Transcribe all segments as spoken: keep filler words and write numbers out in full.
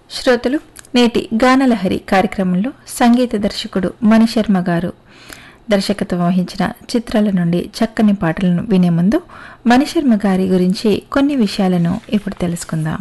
శ్రోతలు నేటి గానలహరి కార్యక్రమంలో సంగీత దర్శకుడు మణిశర్మ గారు దర్శకత్వం వహించిన చిత్రాల నుండి చక్కని పాటలను వినే ముందు మణిశర్మ గారి గురించి కొన్ని విషయాలను ఇప్పుడు తెలుసుకుందాం.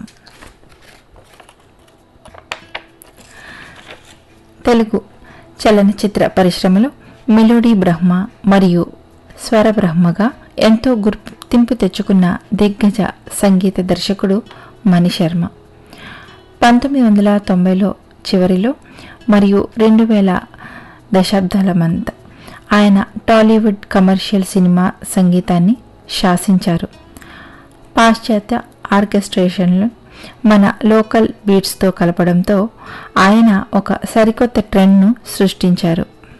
తెలుగు చలనచిత్ర పరిశ్రమలో మెలోడీ బ్రహ్మ మరియు స్వర బ్రహ్మగా ఎంతో గుర్తింపు తెచ్చుకున్న దిగ్గజ సంగీత దర్శకుడు మణిశర్మ. పంతొమ్మిది వందల తొంభైలో చివరిలో మరియు రెండు వేల దశాబ్దాల మంత ఆయన టాలీవుడ్ కమర్షియల్ సినిమా సంగీతాన్ని శాసించారు. పాశ్చాత్య ఆర్కెస్ట్రేషన్లు మన లోకల్ బీట్స్తో కలపడంతో ఆయన ఒక సరికొత్త ట్రెండ్ను సృష్టించారు.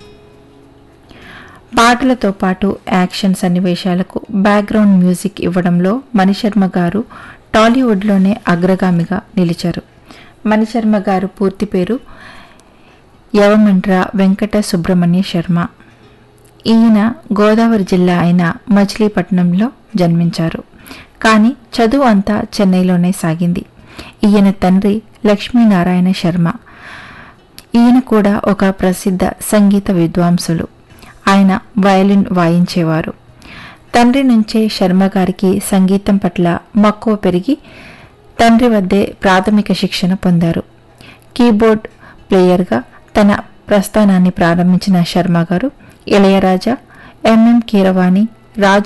పాటలతో పాటు యాక్షన్ సన్నివేశాలకు బ్యాక్గ్రౌండ్ మ్యూజిక్ ఇవ్వడంలో మణిశర్మ గారు టాలీవుడ్లోనే అగ్రగామిగా నిలిచారు. మణిశర్మ గారు పూర్తి పేరు యవమండ్ర వెంకట సుబ్రహ్మణ్య శర్మ. ఈయన గోదావరి జిల్లా అయిన మచిలీపట్నంలో జన్మించారు. కానీ చదువు అంతా చెన్నైలోనే సాగింది. ఈయన తండ్రి లక్ష్మీనారాయణ శర్మ. ఈయన కూడా ఒక ప్రసిద్ధ సంగీత విద్వాంసులు. ఆయన వయలిన్ వాయించేవారు. తండ్రి నుంచే శర్మ గారికి సంగీతం పట్ల మక్కువ పెరిగి తండ్రి వద్దే ప్రాథమిక శిక్షణ పొందారు. కీబోర్డ్ ప్లేయర్గా తన ప్రస్థానాన్ని ప్రారంభించిన శర్మ గారు ఇళయరాజా, ఎంఎం కీరవాణి, రాజ్